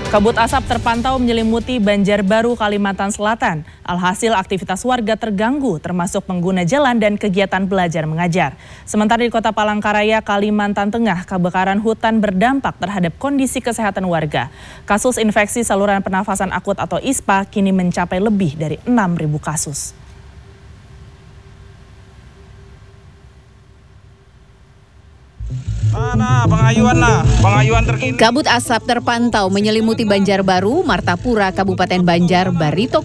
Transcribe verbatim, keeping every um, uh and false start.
Kabut asap terpantau menyelimuti Banjarbaru, Kalimantan Selatan. Alhasil aktivitas warga terganggu termasuk pengguna jalan dan kegiatan belajar mengajar. Sementara di Kota Palangkaraya, Kalimantan Tengah, kebakaran hutan berdampak terhadap kondisi kesehatan warga. Kasus infeksi saluran pernafasan akut atau I S P A kini mencapai lebih dari enam ribu kasus. Nah, pengayuan nah, pengayuan terkini. Kabut asap terpantau menyelimuti Banjarbaru, Martapura, Kabupaten Banjar, Barito,